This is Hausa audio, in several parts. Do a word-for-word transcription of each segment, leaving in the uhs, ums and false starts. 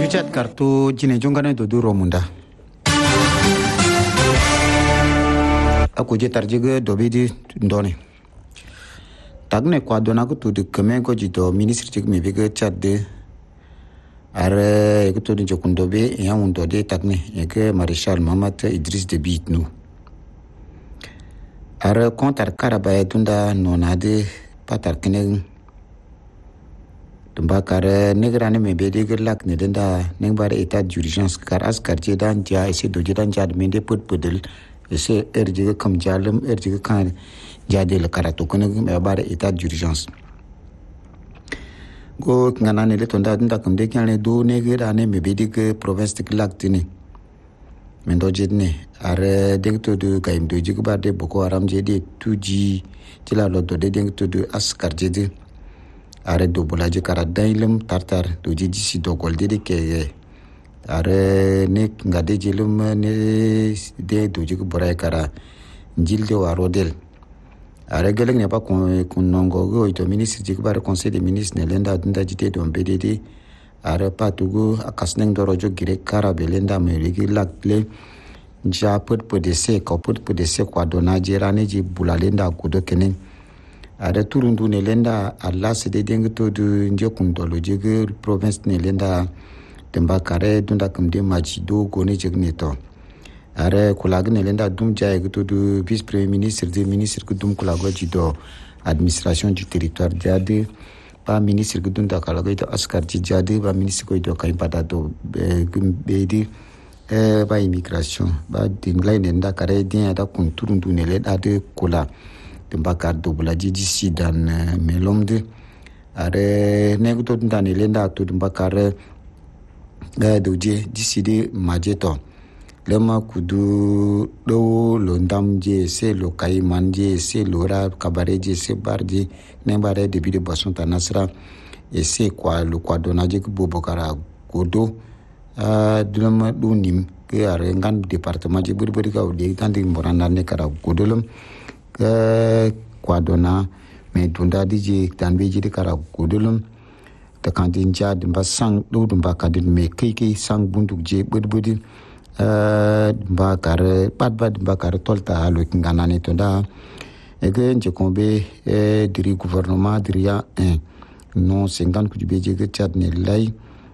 Richard Karto jine jongane do duro munda akuje tarjiga dobidi ndone tagne kwa dona ko to de kemen ko jido ministre tik me biga chadde are ko to de jokundobe ya mundo de tagne ke Maréchal Mamad Idriss Déby Itno are kontar karabaya tunda nonade patar kene tumba kare negrane me bede gerlak ne denda nengbare état d'urgence kar askar je dan dia ese do je dan jad mende put pudel ese erje kam jalum erje kan jade le karato kono me bare état d'urgence go ngana ne le tonda denda kam de kan le do negrane me bede ke province de glak tini mendo jedne are dengto de kaim do je ba de Boko Haram je de tuji tila lo do de dengto de askar je de are do bolaje kara dailum tartar do je disi do golde de ke are ne ngade jelum ne de do je boray kara njilde waro del are gelek ne ba kon nongo go to ministre je ba conseil des ministres ne lenda dunda jite do B D D are patugo akasneng do rojo gire kara belenda me regi lakle ja put put de se ko put put de se kwa dona jerane ji bulalenda kudo kenen ada turundu ne lenda alla se de deng to du njokundolo jege province ne lenda temba kare dunda kamde machi do gone jegne to are kulagne ne lenda dum jaye to du vice premier ministre de ministre ku dum kulago jido administration du territoire jade ba ministre ku dunda kalago to askar ji jade ba ministre ko do kay pada do be di eh ba immigration ba dinglay ne nda kare din ada kun turundu ne lenda de kula Bakar dobla jiji si dan melomde are negto dan elenda to bakar ga doje diside majeto lema kudu do londam je se lo kai manje se lora kabare je se bardi ne bare de bi de boisson tanasra et se kwa lo kwa donaje ku bobokara godo a dulama dunim ke are ngan département je burburi ka de tan de moranda ne kara godolum kwa dona me dunda dije tan beji de kara godolum ta kantin ja dimba sang do dimba kadin me kiki sang bunduk je budbudi euh ba kar pat bad ba kar tolta alo ngana ne to da e ge nje kombe e diri gouvernement diria un non cinquante ku beji ge chat ne lay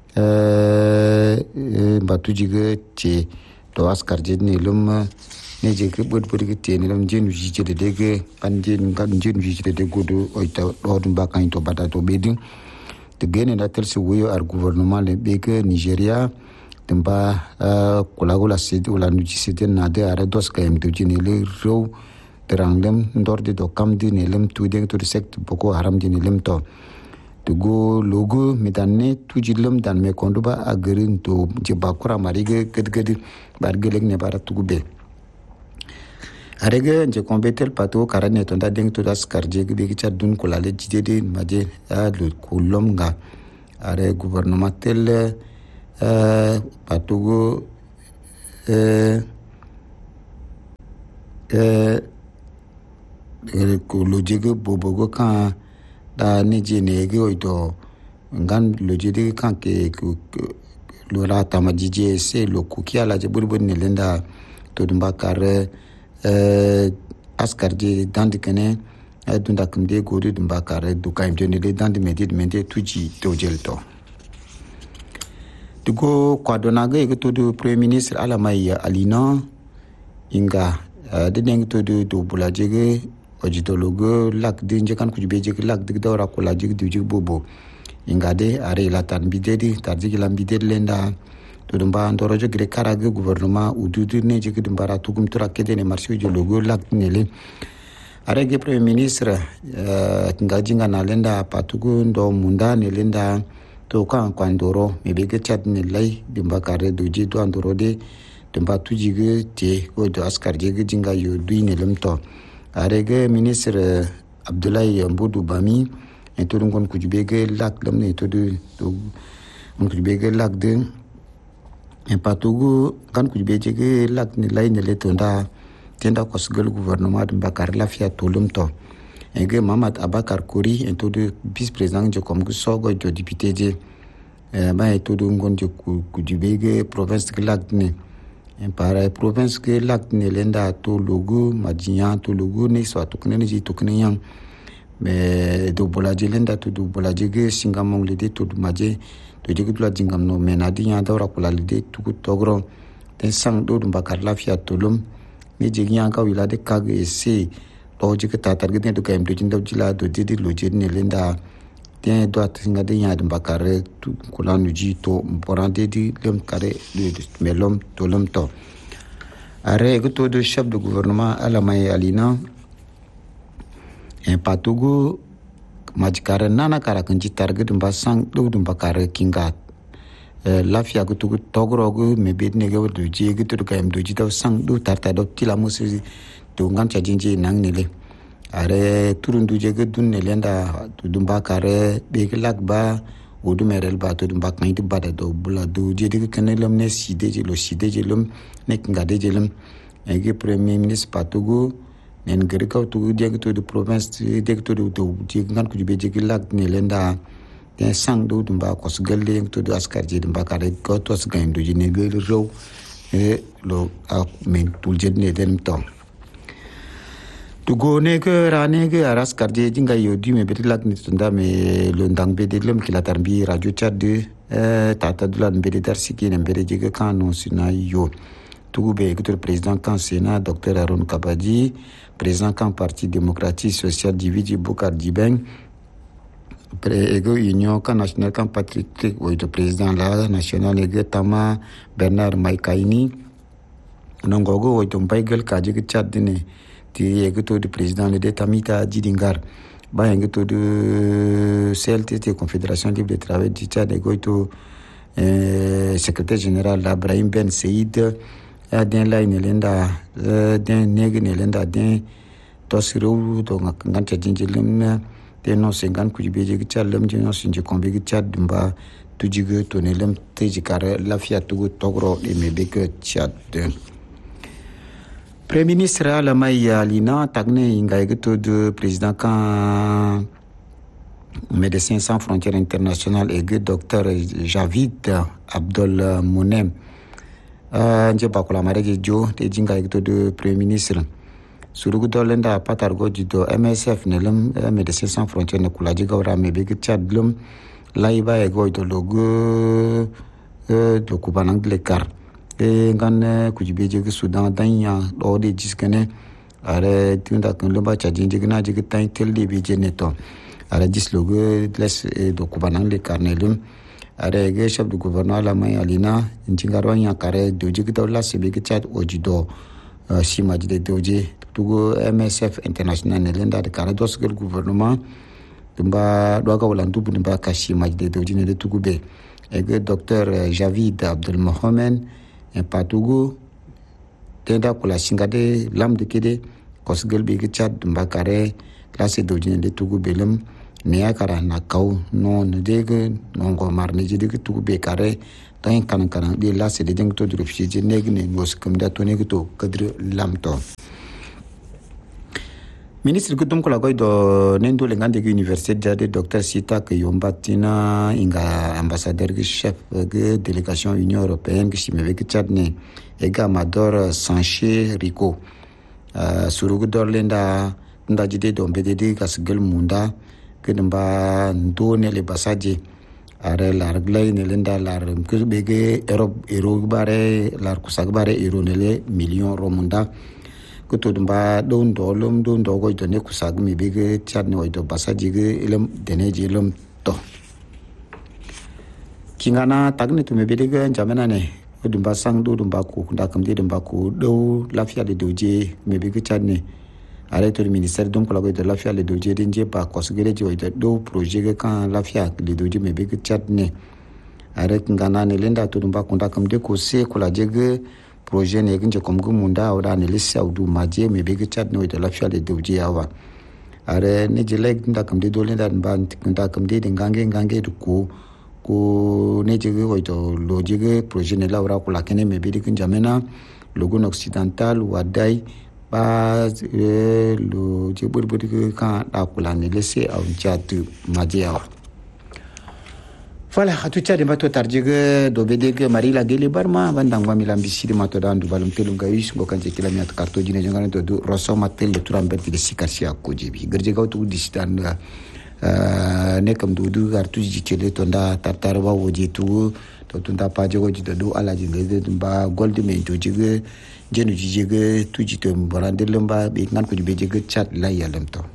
euh ba tuji ge che to askar je ne lum ne je ke bod bod ke tene lam jenu jije de dege panje ngam jenu jije de godo oita dodum bakan to bata to bedin de gene na tel se wuyo ar gouvernement le bege Nigeria temba kula kula sidi wala nuji sidi na de ara dos kayem to jene le ro teranglam ndorde do kam di ne lem tu de to sect Boko Haram di ne lem to to go logo mitane tu jilum dan me konduba agrin to je bakura marige ged ged bargelek ne bara tu be arege nje kombetel pato karane tonda deng to das karje be ki chadun ko lale jidede maje a lo kolom nga are gouvernemental euh pato go euh euh ko lojege bobogo kan da ni jene ge oito ngan lojede kan ke lo rata majije se lo kukia la je burbu ne lenda to dumba kare euh askar je dandi kene dunda kamde godu dumba kare du kaim jene le dandi medid mende tuji to jelto dugo kwadona ge to du premier ministre Alamai Alina inga de deng to du do bulaje ge ojitologo lak dinje kan kujibe je lak dig dawra ko la jig du bobo inga de are la tan bidedi tarji la bided lenda to dumba ndorojo gre karaga gouvernement ududu ne je dumbara tugum tura kede ne marché jo logo lak nele are ge premier ministre ngaji ngana lenda patugo ndo munda ne lenda to kan kwandoro me be ge chat ne lay dumba kare doji to andoro de dumba tuji ge te ko do askar je ge jinga yo duine lemto are ge ministre Abdoulaye Mbodou Bami en to ngon kujube ge lak lam ne to de to on kujube ge lak de en patugo kan kujube je ge lak ne lay ne le tonda tenda ko sgal gouvernement de Bakar Lafia tolum to en ge Mamad Abakar Kouri en to de vice président je comme sogo jo député je ba to do ngonje ku ku dibege province ke lakne en para province ke lakne lenda to logo majinya to logo ne so to kne ji to kne yang me do bolaje lenda to do bolaje ge singamong lede to maje to je gutla jingam no menadi nya dawra kula lede to ku togro ten sang do dum bakar lafia tolum ni je nya ka wilade kage ese loje ke tatar ge to kaim to jindaw jila do didi loje ne lenda ten do atinga de nya dum bakar to kula nu ji to porande di lem kare de melom tolum to are go to de chef de gouvernement ala may alina en patugu majkare nana kara kanji target dum basang do dum bakare kinga lafia go to togro go me bedne go do je go to kaim do ji taw sang do tarta do tila musi to ngam cha jinji nang nile are turundu je go dun nelenda to dum bakare be lak ba odu merel ba to dum bak ngi ba do bula do je de kenelam ne side je lo side je lum ne kinga de je lum ege premier ministre patugu nen gari kaw to directeur de province directeur de de ngan ko be je lak ne lenda ten sang do dum ba ko sgalle to do askar je dum ba kare ko to sgaim do je ne gel rew e lo a men tul je ne den to to go ne ke rane ke aras karje jinga yodi me bet lak ni tunda me lo ndang be de lem kila tarbi radio chat de tata dulan be de dar siki ne be de ke kan non sina yo to be ke président kan sena docteur Aron Kabadi président kan parti démocratique social dividi Bokar Dibeng ego union kan national kan patriotique o de président la national ege tama Bernard Maikaini nongogo o de mbaigal kaje ke chat ne ti ege to de président le Tamita Didingar ba ege to de C L T T Confédération libre de travail du Tchad ego to euh, secrétaire général Ibrahim Ben Saïd den la inelenda den nege nelenda den tosiro to nganta jinjilem den no sengan ku beje gi challam je no sinje kombe gi chad mba tujige to nelem teji kare lafia tugo togro e mebe ke chad. Premier ministre ala may alina tagne inga to de président kan Médecins sans frontières internationales et docteur Javid Abdul Mounem nje bakola marege jo te jinga to de premier ministre surugu dolenda patar go jido M S F nelem Médecins sans frontières ne kulaji gawra mebe ke chad lum laiba e go to logo to kubanang de kar e ngan kujibeje ke Sudan danya do de jiskene are tunda kan loba chajinje gna jige tan telde be jeneto are dis logo les do kubanang de karnelum are ge chef de gouvernement la may alina njingarwa nya kare doji ke la sebe ke chat ojido sima jide doji tugo M S F international ne lenda de kare dos gel gouvernement tumba do ga wala ndubu nimba kashi majide doji ne de tugo be ege docteur Javid Abdul Mohamed en patugo tenda kula singade lam de kede kosgel be ke chat tumba kare classe doji ne de tugo belum ne akara na kaw non dege non go mar ne jide ke tugo be kare tan kan kan de la se de jeng to de fiji ne ne ngos kum da to ne to kadre lam to ministre kutum ko la goy do nendo le ngande université de docteur Sita ke yombatina inga ambassadeur ke chef de délégation Union européenne ke simeve ke Tchadne ega Amador Sanché Rico uh, surugu dorlenda nda jide do mbede ka sgel munda ke nba ndone le basaje are lar glay ne lenda lar ke bege Europe euro bare lar kusag bare euro ne le million romunda ko to dum don do lum don do go to ne kusag mi bege Tchad ne do basaje ge elam dene je lum to kingana tagne to me bede ge jamana ne ko dum basang do dum ba ko nda kam de dum ba ko do lafia de doje me bege Tchad ne arrêté le ministère donc la de l'affaire les dossiers d'inje pas considéré jo ite do projet quand l'affaire les dossiers me be Tchad ne arrêté ngana ne lenda to dumba konda kam de ko se ko la jege projet ne ginje kom gumunda ora ne lissa du maje me be Tchad no de l'affaire les dossiers awa are ne je leg nda kam de do lenda ban nda kam de ngange ngange du ko ko ne jege ko to lo jege projet ne la ora ko la kene me be kinjamena logo occidental wadai ba lo je burbudi kan da kula ne lese au jatu majiao Voilà, à tout ça, de bateau tardigue, d'obédé, Marie la Gélé Barma, Vandangwa Milambici, de Matodan, du Balumtelum Gaïs, Bokanti Kilamiat Carto, Dinajangan, de Rosomatel, de Turamberti, de Sikarsia, Kojibi, Gerjegao to Distan, Nekam Dudu, Artuji Chile, Tonda, Tartarwa, Wojitu, Totunda Pajo, Jitadu, Alajin, Ba, Goldman, Jujig, Jenu Jijig, Tujitum, Borandelumba, Bigan could be Jig chat, Layalamto.